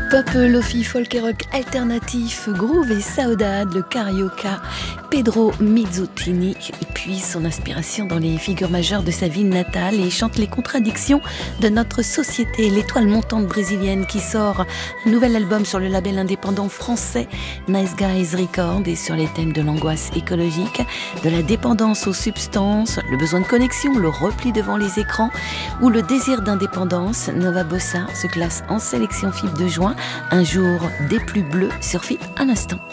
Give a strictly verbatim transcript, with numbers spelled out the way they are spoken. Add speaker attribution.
Speaker 1: Pop, lofi, folk et rock alternatif, groove et saudade, le carioca, Pedro Mizutini puise son inspiration dans les figures majeures de sa ville natale et chante les contradictions de notre société. L'étoile montante brésilienne qui sort un nouvel album sur le label indépendant français Nice Guys Records et sur les thèmes de l'angoisse écologique, de la dépendance aux substances, le besoin de connexion, le repli devant les écrans ou le désir d'indépendance. Nova Bossa se classe en sélection F I B de juin, un jour des plus bleus sur F I B à l'instant.